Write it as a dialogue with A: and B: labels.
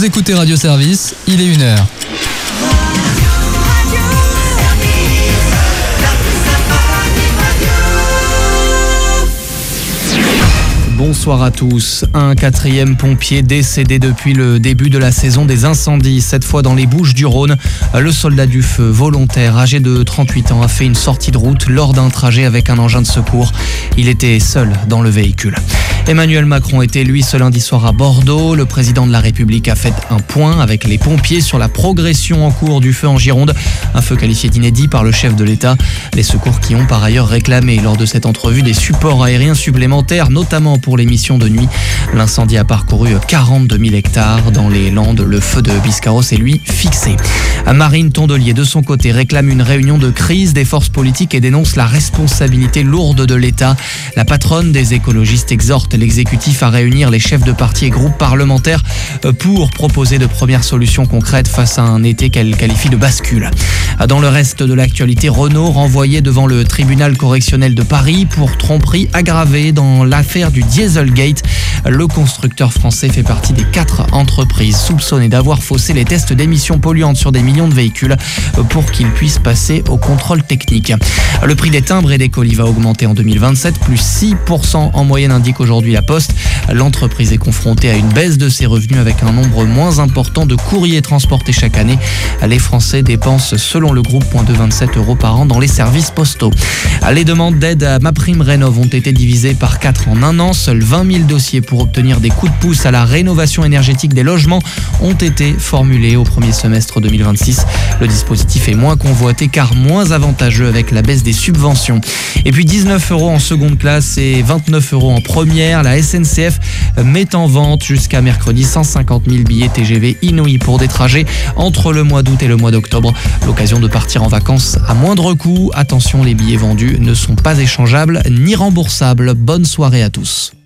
A: Vous écoutez Radio Service, il est 1h. Bonsoir à tous. Un 4e pompier décédé depuis le début de la saison des incendies, cette fois dans les Bouches-du-Rhône. Le soldat du feu volontaire âgé de 38 ans a fait une sortie de route lors d'un trajet avec un engin de secours. Il était seul dans le véhicule. Emmanuel Macron était lui ce lundi soir à Bordeaux. Le président de la République a fait un point avec les pompiers sur la progression en cours du feu en Gironde. Un feu qualifié d'inédit par le chef de l'État. Les secours qui ont par ailleurs réclamé lors de cette entrevue des supports aériens supplémentaires, notamment pour les missions de nuit. L'incendie a parcouru 42 000 hectares dans les Landes. Le feu de Biscarrosse est lui fixé. Marine Tondelier, de son côté, réclame une réunion de crise des forces politiques et dénonce la responsabilité lourde de l'État. La patronne des écologistes exhorte l'exécutif à réunir les chefs de partis et groupes parlementaires pour proposer de premières solutions concrètes face à un été qu'elle qualifie de bascule. Dans le reste de l'actualité, Renault renvoyé devant le tribunal correctionnel de Paris pour tromperie aggravée dans l'affaire du Dieselgate. Le constructeur français fait partie des 4 entreprises soupçonnées d'avoir faussé les tests d'émissions polluantes sur des millions de véhicules pour qu'ils puissent passer au contrôle technique. Le prix des timbres et des colis va augmenter en 2027, plus 6% en moyenne, indique aujourd'hui la Poste. L'entreprise est confrontée à une baisse de ses revenus avec un nombre moins important de courriers transportés chaque année. Les Français dépensent, selon le groupe, moins de 27 € par an dans les services postaux. Les demandes d'aide à MaPrimeRénov' ont été divisées par 4 en un an. Seuls 20 000 dossiers pour obtenir des coups de pouce à la rénovation énergétique des logements ont été formulés au premier semestre 2026. Le dispositif est moins convoité car moins avantageux avec la baisse des subventions. Et puis 19 € en seconde classe et 29 € en première. La SNCF met en vente jusqu'à mercredi 150 000 billets TGV inouïs pour des trajets entre le mois d'août et le mois d'octobre. L'occasion de partir en vacances à moindre coût. Attention, les billets vendus ne sont pas échangeables ni remboursables. Bonne soirée à tous.